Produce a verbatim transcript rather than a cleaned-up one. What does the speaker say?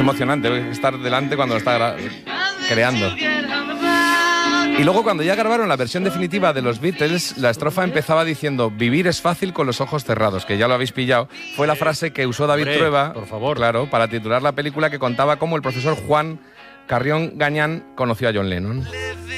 emocionante estar delante cuando lo está gra- creando. Y luego, cuando ya grabaron la versión definitiva de los Beatles, la estrofa empezaba diciendo: vivir es fácil con los ojos cerrados, que ya lo habéis pillado. Fue la frase que usó David Hombre, Trueba, por favor. claro, para titular la película, que contaba cómo el profesor Juan Carrión Gañán conoció a John Lennon.